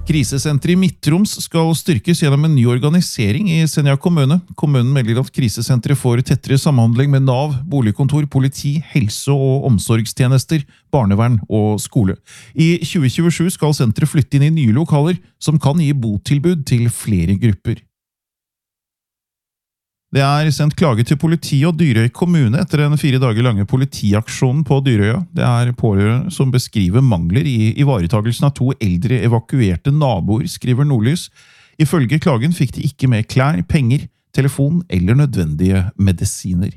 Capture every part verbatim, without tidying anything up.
Krisesenteret i Midt-Troms skal styrkes gjennom en ny organisering i Senja kommune. Kommunen melder at krisesenteret får tettere samhandling med Nav, boligkontor, politi, helse- og omsorgstjenester, barnevern og skole. I tjue tjuesju skal senteret flytte inn i nye lokaler som kan gi botilbud til flere grupper. Det er sendt klage til politi og Dyrøy kommune etter en fire dager lange politiaksjon på Dyrøya. Det er pårørende som beskriver mangler i ivaretagelsen av to eldre evakuerte naboer, skriver Nordlys. Ifølge klagen fikk de ikke med klær, penger, telefon eller nødvendige medisiner.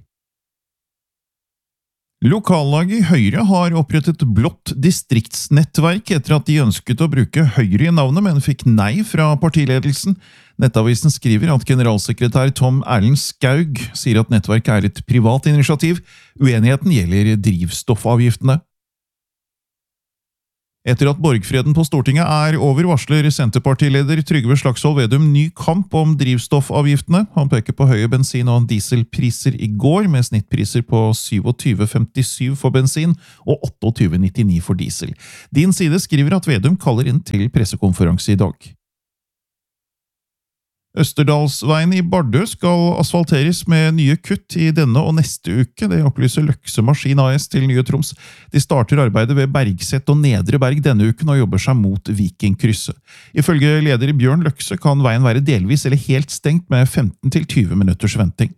Lokallaget i Høyre har opprettet blått distriktsnettverk etter at de ønsket å bruke Høyre i navnet, men fikk nei fra partiledelsen. Nettavisen skriver at generalsekretær Tom Erlend Skaug sier at nettverket er et privat initiativ. Uenigheten gjelder drivstoffavgiftene. Etter at borgfreden på Stortinget er over, varsler Senterpartileder Trygve Slagsvold Vedum ny kamp om drivstoffavgiftene. Han peker på høye bensin- og dieselpriser i går, med snittpriser på tjuesju femtisju for bensin og tjueåtte nittini for diesel. Din Side skriver at Vedum kaller inn til pressekonferanse i dag. Østerdalsveien i Bardø skal asfalteres med nye kutt i denne og neste uke. Det opplyser Løkse Maskin A S til Nye Troms. De starter arbeidet ved Bergset og Nedre Berg denne uken og jobber seg mot Vikingkrysset. Ifølge leder Bjørn Løkse kan veien være delvis eller helt stengt med femten til tjue minutters venting.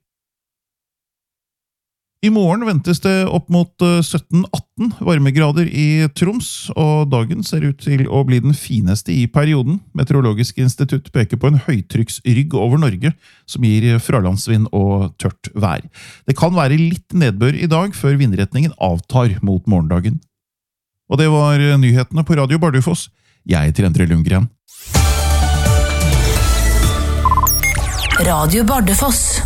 I morgen ventes det opp mot sytten atten varmegrader i Troms, og dagen ser ut til å bli den fineste i perioden. Meteorologisk institutt peker på en høytrykksrygg over Norge, som gir fralandsvind og tørt vær. Det kan være litt nedbør i dag, før vindretningen avtar mot morgendagen. Og det var nyhetene på Radio Bardufoss. Jeg heter Endre Lundgren. Radio Bardufoss.